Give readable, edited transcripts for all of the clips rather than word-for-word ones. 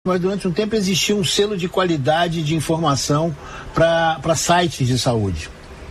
mas durante um tempo existia um selo de qualidade de informação para sites de saúde.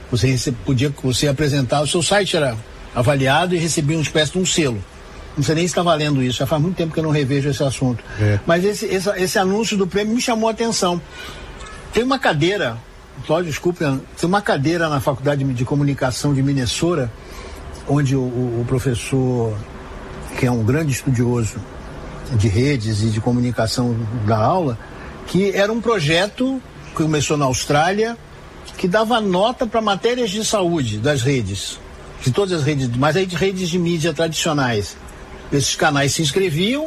Você apresentar, o seu site era avaliado e recebia uma espécie de um selo. Não sei nem se está valendo isso, já faz muito tempo que eu não revejo esse assunto. Mas esse anúncio do prêmio me chamou a atenção. Tem uma cadeira, Cláudio, desculpe, tem uma cadeira na Faculdade de Comunicação de Minnesota, onde o professor, que é um grande estudioso de redes e de comunicação da aula, que era um projeto que começou na Austrália, que dava nota para matérias de saúde das redes, de todas as redes, mas aí de redes de mídia tradicionais. Esses canais se inscreviam,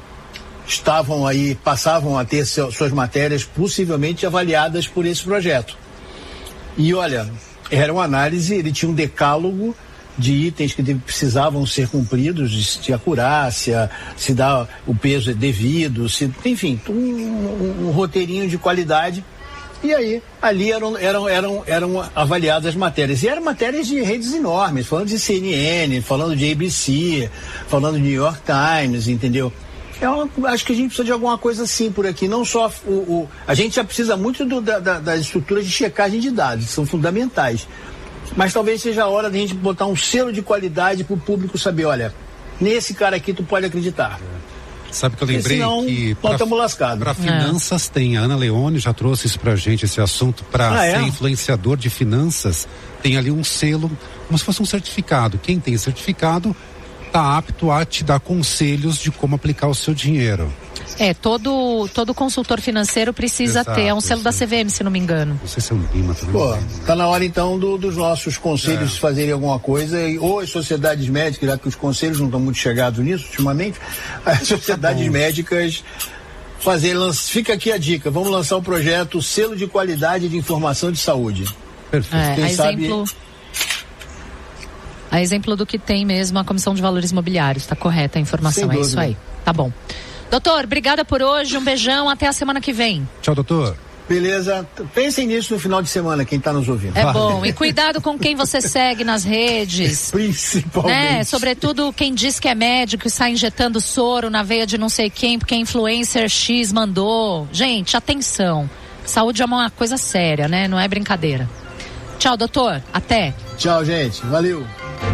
passavam a ter suas matérias possivelmente avaliadas por esse projeto. E olha, era uma análise, ele tinha um decálogo de itens que precisavam ser cumpridos, de acurácia, se dá o peso devido, enfim, um roteirinho de qualidade. E aí, ali eram avaliadas as matérias. E eram matérias de redes enormes, falando de CNN, falando de ABC, falando de New York Times, entendeu? Acho que a gente precisa de alguma coisa assim por aqui, não só a gente já precisa muito das estruturas de checagem de dados, que são fundamentais. Mas talvez seja a hora de a gente botar um selo de qualidade para o público saber, olha, nesse cara aqui tu pode acreditar. Sabe que eu lembrei que nós estamos lascados. Para finanças tem, a Ana Leone já trouxe isso pra gente, esse assunto, para ser influenciador de finanças, tem ali um selo, como se fosse um certificado. Quem tem certificado está apto a te dar conselhos de como aplicar o seu dinheiro. Todo consultor financeiro precisa ter, um selo da CVM, se não me engano. Não sei se é um BIMA também. Pô, tá na hora então dos nossos conselhos fazerem alguma coisa, ou as sociedades médicas, já que os conselhos não estão muito chegados nisso ultimamente, as sociedades médicas fica aqui a dica, vamos lançar um projeto Selo de Qualidade de Informação de Saúde. Perfeito. A exemplo do que tem mesmo a Comissão de Valores Mobiliários, está correta a informação, é isso aí. Tá bom. Doutor, obrigada por hoje, um beijão, até a semana que vem. Tchau, doutor. Beleza, pensem nisso no final de semana, quem está nos ouvindo. É bom, e cuidado com quem você segue nas redes. Principalmente. Sobretudo quem diz que é médico e sai injetando soro na veia de não sei quem, porque a influencer X mandou. Gente, atenção, saúde é uma coisa séria, né? Não é brincadeira. Tchau, doutor, até. Tchau, gente, valeu.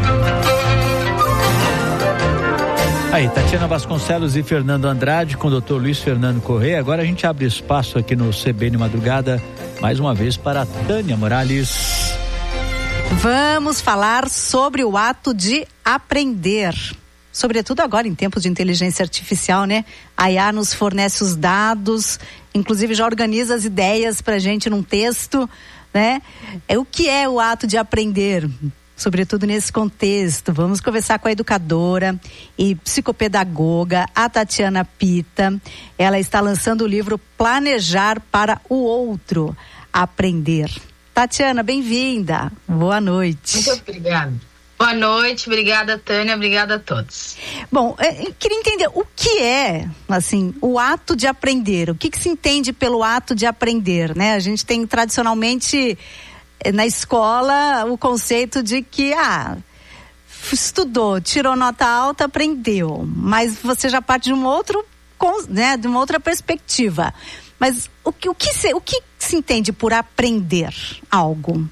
Aí, Tatiana Vasconcelos e Fernando Andrade com o Dr. Luiz Fernando Corrêa. Agora a gente abre espaço aqui no CBN Madrugada, mais uma vez para a Tânia Morales. Vamos falar sobre o ato de aprender. Sobretudo agora em tempos de inteligência artificial, né? A IA nos fornece os dados, inclusive já organiza as ideias pra gente num texto, né? O que é o ato de aprender? Sobretudo nesse contexto, vamos conversar com a educadora e psicopedagoga, a Tatiana Pita. Ela está lançando o livro Planejar para o Outro, Aprender. Tatiana, bem-vinda. Boa noite. Muito obrigada. Boa noite, obrigada, Tânia, obrigada a todos. Bom, eu queria entender o que é, assim, o ato de aprender. O que se entende pelo ato de aprender, né? A gente tem tradicionalmente na escola o conceito de que estudou, tirou nota alta, aprendeu, mas você já parte de de uma outra perspectiva. Mas o que se entende por aprender algo?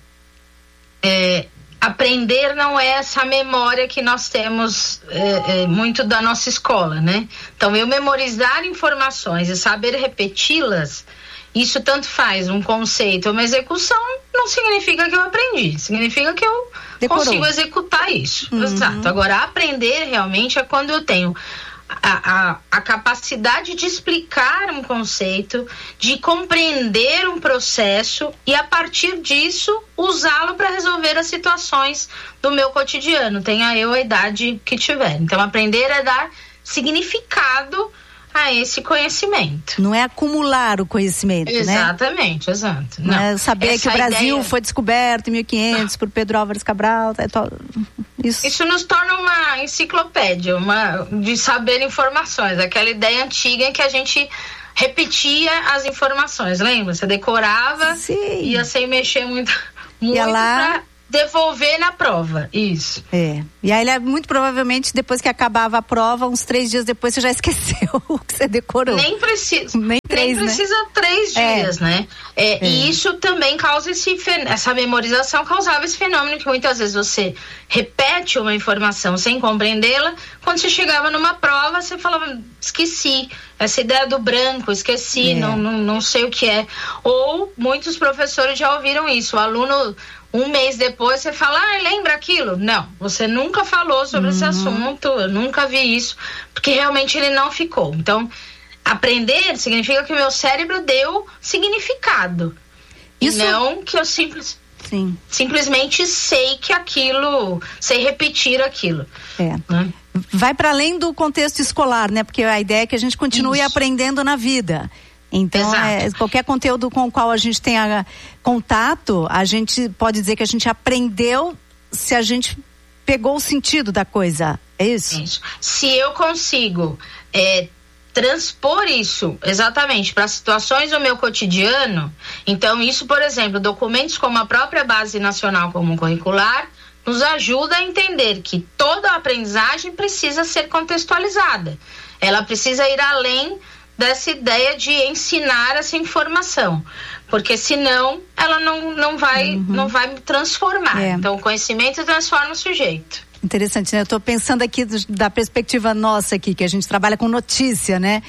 Aprender não é essa memória que nós temos muito da nossa escola, né? Então, eu memorizar informações e saber repeti-las, isso tanto faz um conceito ou uma execução, não significa que eu aprendi, significa que eu consigo executar isso. Exato. Agora, aprender realmente é quando eu tenho a capacidade de explicar um conceito, de compreender um processo e, a partir disso, usá-lo para resolver as situações do meu cotidiano, tenha eu a idade que tiver. Então, aprender é dar significado a esse conhecimento. Não é acumular o conhecimento, exatamente, né? Exato. Não é saber que o Brasil foi descoberto em 1500 por Pedro Álvares Cabral. Isso nos torna uma enciclopédia, de saber informações. Aquela ideia antiga em que a gente repetia as informações, lembra? Você decorava, ia sem mexer muito ia lá, devolver na prova, isso. E aí, muito provavelmente, depois que acabava a prova, uns 3 dias depois, você já esqueceu o que você decorou. Nem precisa. Nem precisa 3 dias, né? E isso também causa essa memorização causava esse fenômeno que muitas vezes você repete uma informação sem compreendê-la. Quando você chegava numa prova, você falava, esqueci. Essa ideia do branco, esqueci, não sei o que é. Ou muitos professores já ouviram isso. O aluno, um mês depois, você fala, lembra aquilo? Não, você nunca falou sobre esse assunto, eu nunca vi isso, porque realmente ele não ficou. Então, aprender significa que o meu cérebro deu significado. Isso... E não que eu simplesmente sei que aquilo, sei repetir aquilo. Né? Vai para além do contexto escolar, né? Porque a ideia é que a gente continue aprendendo na vida. Então, qualquer conteúdo com o qual a gente tenha contato, a gente pode dizer que a gente aprendeu se a gente pegou o sentido da coisa. É isso? Isso. Se eu consigo transpor isso exatamente para situações do meu cotidiano, então isso, por exemplo, documentos como a própria Base Nacional Comum Curricular nos ajuda a entender que toda a aprendizagem precisa ser contextualizada. Ela precisa ir além dessa ideia de ensinar essa informação, porque senão ela não vai me transformar. Então o conhecimento transforma o sujeito. Interessante, né? Eu estou pensando aqui da perspectiva nossa aqui, que a gente trabalha com notícia, né?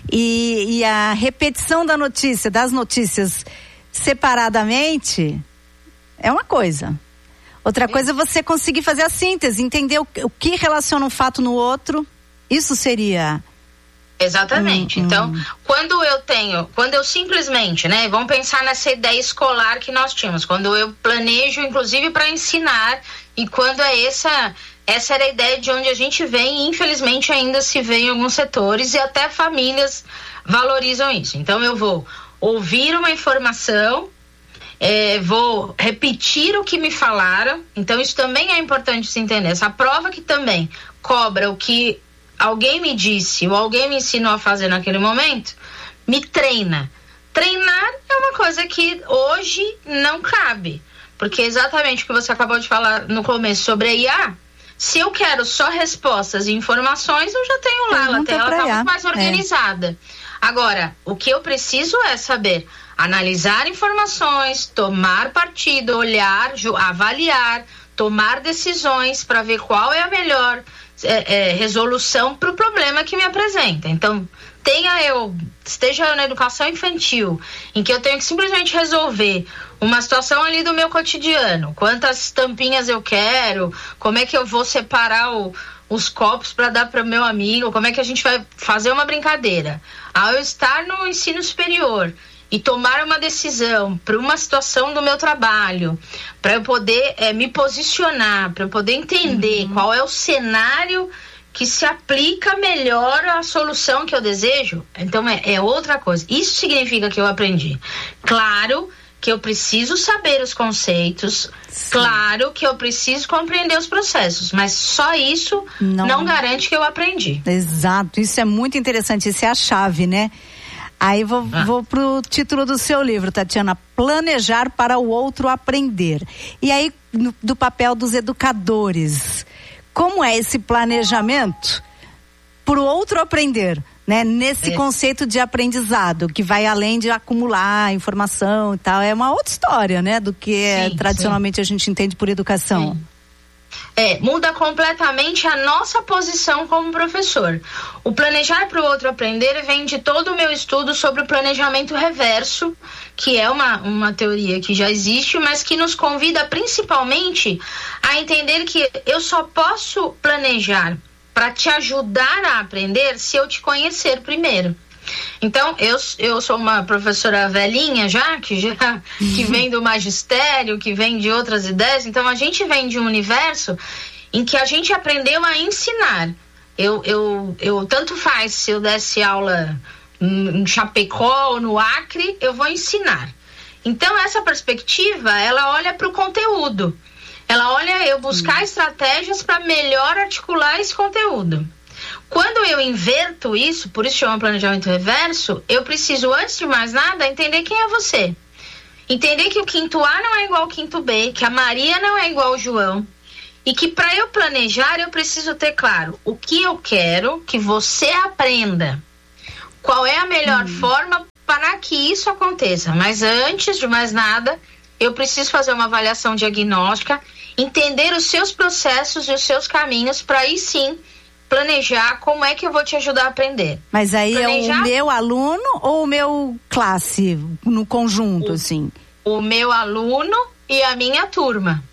E a repetição das notícias separadamente é uma coisa. Outra coisa é você conseguir fazer a síntese, entender o que relaciona um fato no outro. Isso seria... Exatamente. Então, quando eu simplesmente, né, vamos pensar nessa ideia escolar que nós tínhamos, quando eu planejo, inclusive, para ensinar, e quando essa era a ideia de onde a gente vem, e infelizmente ainda se vê em alguns setores, e até famílias valorizam isso. Então, eu vou ouvir uma informação, vou repetir o que me falaram, então isso também é importante se entender. Essa prova que também cobra o que alguém me disse ou alguém me ensinou a fazer naquele momento, me treina. Treinar é uma coisa que hoje não cabe, porque exatamente o que você acabou de falar no começo sobre a IA, se eu quero só respostas e informações, eu já tenho lá, ela está muito mais organizada. Agora, o que eu preciso é saber analisar informações, tomar partido, olhar, avaliar, tomar decisões para ver qual é a melhor resolução para o problema que me apresenta. Então, esteja eu na educação infantil, em que eu tenho que simplesmente resolver uma situação ali do meu cotidiano, quantas tampinhas eu quero, como é que eu vou separar os copos para dar para o meu amigo, como é que a gente vai fazer uma brincadeira. Ao eu estar no ensino superior e tomar uma decisão para uma situação do meu trabalho, para eu poder me posicionar, para eu poder entender qual é o cenário que se aplica melhor à solução que eu desejo, então é outra coisa. Isso significa que eu aprendi. Claro que eu preciso saber os conceitos, claro que eu preciso compreender os processos, mas só isso não garante que eu aprendi. Exato, isso é muito interessante, isso é a chave, né? Aí vou pro título do seu livro, Tatiana, Planejar para o Outro Aprender. E aí, do papel dos educadores, como é esse planejamento para o outro aprender, né? Nesse conceito de aprendizado, que vai além de acumular informação e tal, é uma outra história, né? Do que tradicionalmente a gente entende por educação. Sim. Muda completamente a nossa posição como professor. O planejar para o outro aprender vem de todo o meu estudo sobre o planejamento reverso, que é uma teoria que já existe, mas que nos convida principalmente a entender que eu só posso planejar para te ajudar a aprender se eu te conhecer primeiro. Então, eu sou uma professora velhinha que vem do magistério, que vem de outras ideias. Então, a gente vem de um universo em que a gente aprendeu a ensinar. Eu tanto faz se eu desse aula em Chapecó ou no Acre, eu vou ensinar. Então, essa perspectiva, ela olha para o conteúdo. Ela olha eu buscar estratégias para melhor articular esse conteúdo. Quando eu inverto isso, por isso chama planejamento reverso, eu preciso, antes de mais nada, entender quem é você. Entender que o quinto A não é igual ao quinto B, que a Maria não é igual ao João. E que para eu planejar, eu preciso ter claro o que eu quero que você aprenda. Qual é a melhor forma para que isso aconteça. Mas antes de mais nada, eu preciso fazer uma avaliação diagnóstica, entender os seus processos e os seus caminhos, para aí sim planejar como é que eu vou te ajudar a aprender. Mas aí planejar... é o meu aluno ou o meu classe no conjunto, assim? O meu aluno e a minha turma.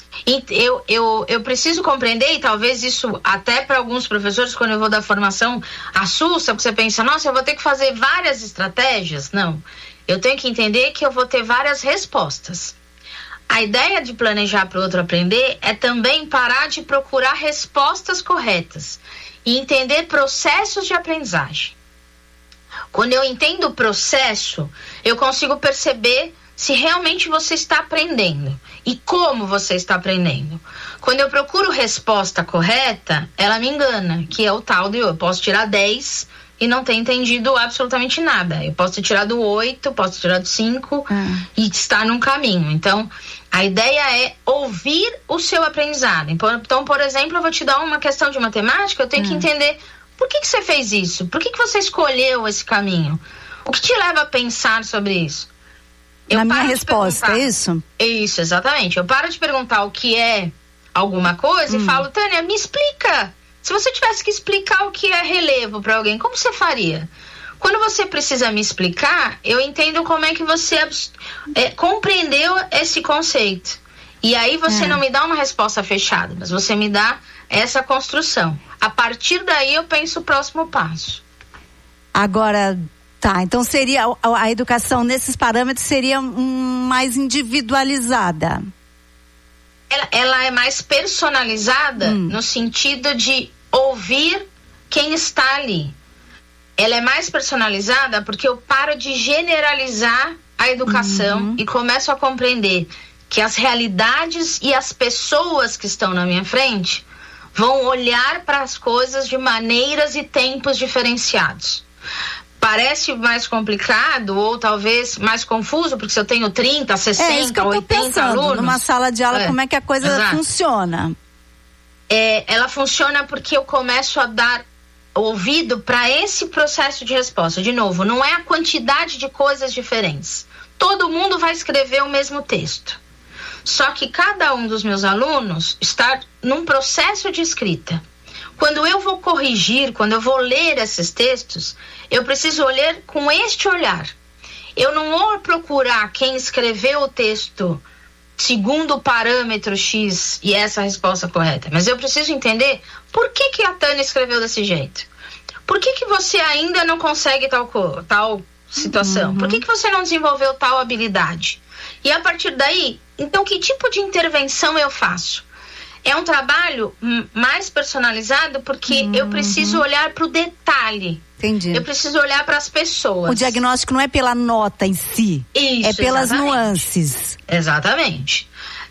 Eu preciso compreender, e talvez isso até para alguns professores, quando eu vou dar formação, assusta, porque você pensa, nossa, eu vou ter que fazer várias estratégias. Não, eu tenho que entender que eu vou ter várias respostas. A ideia de planejar para o outro aprender é também parar de procurar respostas corretas e entender processos de aprendizagem. Quando eu entendo o processo, eu consigo perceber se realmente você está aprendendo e como você está aprendendo. Quando eu procuro resposta correta, ela me engana, que é o tal de eu posso tirar 10 e não ter entendido absolutamente nada. Eu posso ter tirado 8, posso ter tirado 5 e estar num caminho. Então, a ideia é ouvir o seu aprendizado. Então, por exemplo, eu vou te dar uma questão de matemática, eu tenho que entender por que você fez isso, por que você escolheu esse caminho, o que te leva a pensar sobre isso. Na minha resposta, é isso? Isso, exatamente. Eu paro de perguntar o que é alguma coisa e falo, Tânia, me explica. Se você tivesse que explicar o que é relevo para alguém, como você faria? Quando você precisa me explicar, eu entendo como é que você compreendeu esse conceito. E aí você não me dá uma resposta fechada, mas você me dá essa construção. A partir daí eu penso o próximo passo. Agora... Tá, então seria a educação nesses parâmetros seria mais individualizada. Ela é mais personalizada no sentido de ouvir quem está ali. Ela é mais personalizada porque eu paro de generalizar a educação e começo a compreender que as realidades e as pessoas que estão na minha frente vão olhar para as coisas de maneiras e tempos diferenciados. Parece mais complicado ou talvez mais confuso, porque se eu tenho 30, 60, 80 alunos... Numa sala de aula, como é que a coisa funciona? Ela funciona porque eu começo a dar ouvido para esse processo de resposta. De novo, não é a quantidade de coisas diferentes. Todo mundo vai escrever o mesmo texto. Só que cada um dos meus alunos está num processo de escrita. Quando eu vou corrigir, quando eu vou ler esses textos, eu preciso olhar com este olhar. Eu não vou procurar quem escreveu o texto segundo o parâmetro X e essa resposta correta, mas eu preciso entender por que a Tânia escreveu desse jeito. Por que você ainda não consegue tal situação? Por que você não desenvolveu tal habilidade? E a partir daí, então que tipo de intervenção eu faço? É um trabalho mais personalizado porque eu preciso olhar para o detalhe. Entendi. Eu preciso olhar para as pessoas. O diagnóstico não é pela nota em si. Isso, é pelas exatamente. Nuances. Exatamente.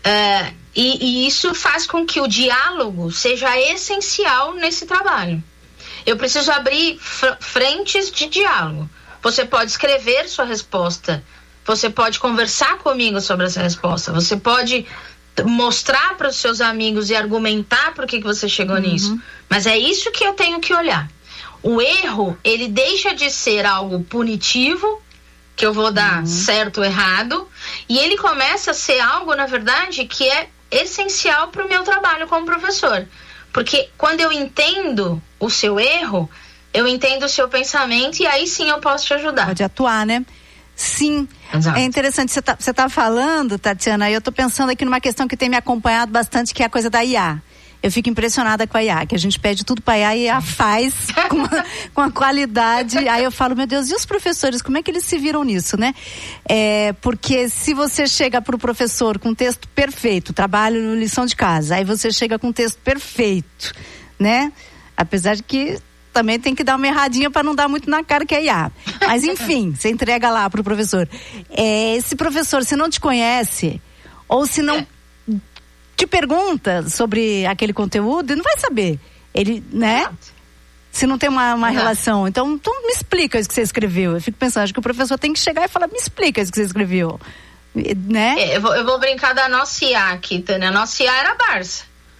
E isso faz com que o diálogo seja essencial nesse trabalho. Eu preciso abrir frentes de diálogo. Você pode escrever sua resposta. Você pode conversar comigo sobre essa resposta. Você pode... mostrar para os seus amigos e argumentar por que você chegou nisso. Mas é isso que eu tenho que olhar. O erro, ele deixa de ser algo punitivo, que eu vou dar certo ou errado, e ele começa a ser algo, na verdade, que é essencial para o meu trabalho como professor. Porque quando eu entendo o seu erro, eu entendo o seu pensamento e aí sim eu posso te ajudar. Pode atuar, né? Sim, exato. É interessante, você tá falando, Tatiana, eu tô pensando aqui numa questão que tem me acompanhado bastante, que é a coisa da IA. Eu fico impressionada com a IA, que a gente pede tudo pra IA e a IA faz com a qualidade. Aí eu falo, meu Deus, e os professores, como é que eles se viram nisso, né? Porque se você chega pro professor com texto perfeito, trabalho, lição de casa, aí você chega com texto perfeito, né? Apesar de que também tem que dar uma erradinha para não dar muito na cara que é IA. Mas enfim, você entrega lá pro professor. Esse professor, se não te conhece, ou se não te pergunta sobre aquele conteúdo, ele não vai saber. Ele, né? Se não tem uma relação. Então me explica isso que você escreveu. Eu fico pensando, acho que o professor tem que chegar e falar, me explica isso que você escreveu. né? Eu vou brincar da nossa IA aqui, Tânia. A nossa IA era a Barça.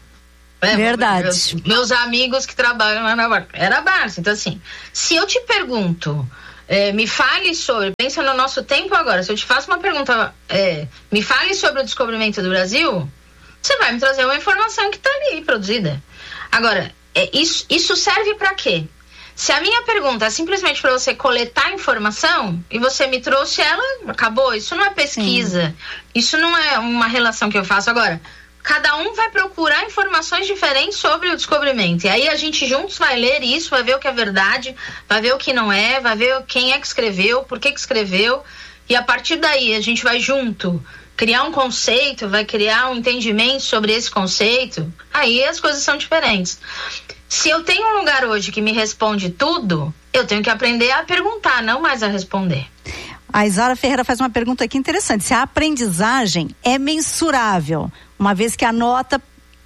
Verdade. Meus amigos que trabalham lá na Barça. Era a Barça. Então, assim, se eu te pergunto, me fale sobre, pensa no nosso tempo agora, se eu te faço uma pergunta, me fale sobre o descobrimento do Brasil, você vai me trazer uma informação que está ali produzida. Agora, isso serve para quê? Se a minha pergunta é simplesmente para você coletar informação e você me trouxe ela, acabou. Isso não é pesquisa. Sim. Isso não é uma relação que eu faço. Agora, cada um vai procurar informações diferentes sobre o descobrimento. E aí a gente juntos vai ler isso, vai ver o que é verdade, vai ver o que não é, vai ver quem é que escreveu, por que escreveu. E a partir daí a gente vai junto criar um conceito, vai criar um entendimento sobre esse conceito. Aí as coisas são diferentes. Se eu tenho um lugar hoje que me responde tudo, eu tenho que aprender a perguntar, não mais a responder. A Isaura Ferreira faz uma pergunta aqui interessante. Se a aprendizagem é mensurável, uma vez que a nota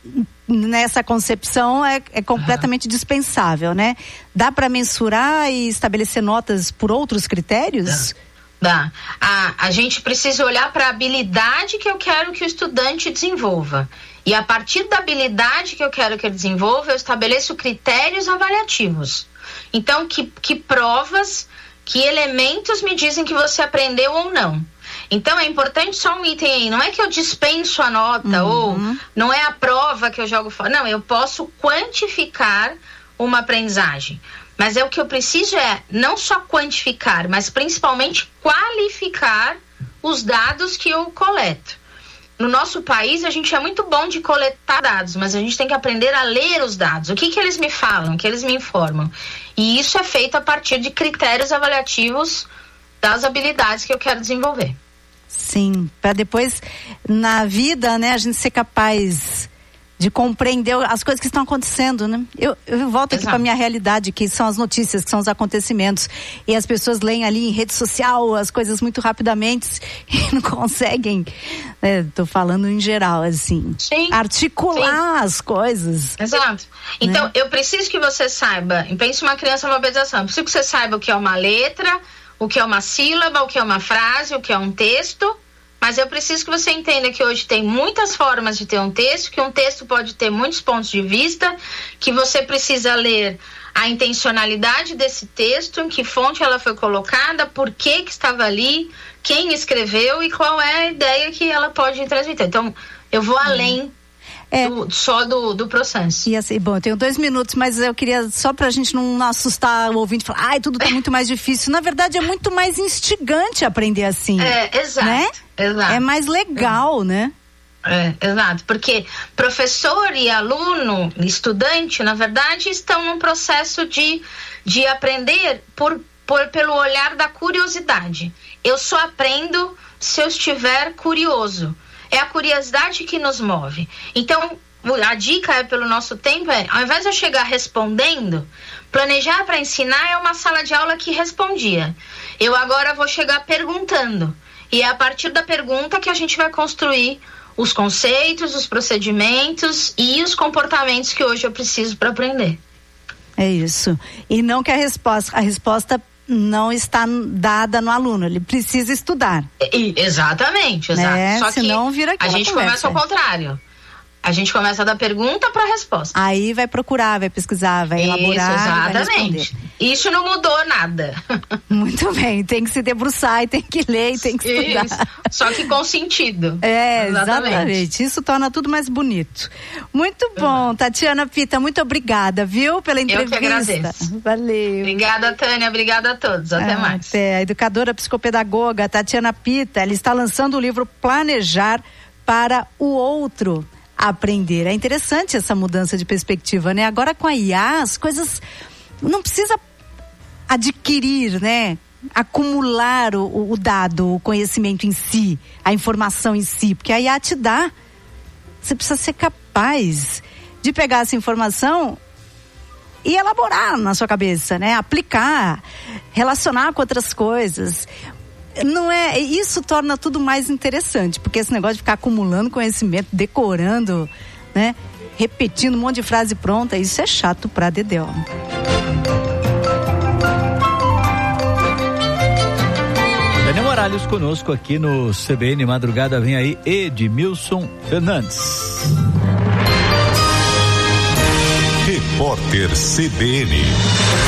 nessa concepção é completamente dispensável, né? Dá para mensurar e estabelecer notas por outros critérios? Dá. A gente precisa olhar para a habilidade que eu quero que o estudante desenvolva. E a partir da habilidade que eu quero que ele desenvolva, eu estabeleço critérios avaliativos. Então, que provas, que elementos me dizem que você aprendeu ou não. Então, é importante só um item aí. Não é que eu dispenso a nota, ou não é a prova que eu jogo fora. Não, eu posso quantificar uma aprendizagem. Mas o que eu preciso não só quantificar, mas principalmente qualificar os dados que eu coleto. No nosso país, a gente é muito bom de coletar dados, mas a gente tem que aprender a ler os dados. O que eles me falam, o que eles me informam. E isso é feito a partir de critérios avaliativos das habilidades que eu quero desenvolver. Sim, para depois, na vida, né, a gente ser capaz de compreender as coisas que estão acontecendo, né? Eu volto aqui para a minha realidade, que são as notícias, que são os acontecimentos, e as pessoas leem ali em rede social as coisas muito rapidamente e não conseguem, tô falando em geral, assim, articular as coisas. Exato. Então, eu preciso que você saiba, pense uma criança em alfabetização, eu preciso que você saiba o que é uma letra, o que é uma sílaba, o que é uma frase, o que é um texto. Mas eu preciso que você entenda que hoje tem muitas formas de ter um texto, que um texto pode ter muitos pontos de vista, que você precisa ler a intencionalidade desse texto, em que fonte ela foi colocada, por que estava ali, quem escreveu e qual é a ideia que ela pode transmitir. Então, eu vou além do processo. E assim, bom, eu tenho 2 minutos, mas eu queria, só pra gente não assustar o ouvinte, falar, tudo tá muito mais difícil. Na verdade, é muito mais instigante aprender assim. Exato. Né? Exato. É mais legal, né? Exato, porque professor e aluno, estudante, na verdade, estão num processo de aprender pelo olhar da curiosidade. Eu só aprendo se eu estiver curioso. É a curiosidade que nos move. Então, a dica pelo nosso tempo ao invés de eu chegar respondendo, planejar para ensinar é uma sala de aula que respondia. Eu agora vou chegar perguntando. E é a partir da pergunta que a gente vai construir os conceitos, os procedimentos e os comportamentos que hoje eu preciso para aprender. É isso. E não que a resposta não está dada no aluno, ele precisa estudar. Exatamente, exato. Só que senão vira a gente começa ao contrário. A gente começa da pergunta para a resposta. Aí vai procurar, vai pesquisar, vai elaborar. Exatamente. Isso não mudou nada. Muito bem, tem que se debruçar, e tem que ler, e tem que estudar. Isso. Só que com sentido. Exatamente. Isso torna tudo mais bonito. Muito bom, Tatiana Pita, muito obrigada, viu, pela entrevista. Eu que agradeço. Valeu. Obrigada, Tânia, obrigada a todos. Até mais. Até. A educadora psicopedagoga Tatiana Pita, ela está lançando o livro Planejar para o Outro Aprender. É interessante essa mudança de perspectiva, né? Agora com a IA, as coisas não precisa adquirir, né? Acumular o dado, o conhecimento em si, a informação em si, porque a IA te dá. Você precisa ser capaz de pegar essa informação e elaborar na sua cabeça, né? Aplicar, relacionar com outras coisas. Não é, isso torna tudo mais interessante, porque esse negócio de ficar acumulando conhecimento, decorando, né, repetindo um monte de frase pronta, isso é chato pra dedéu. Tânia Moraes. Morales conosco aqui no CBN Madrugada. Vem aí Edmilson Fernandes. Repórter CBN.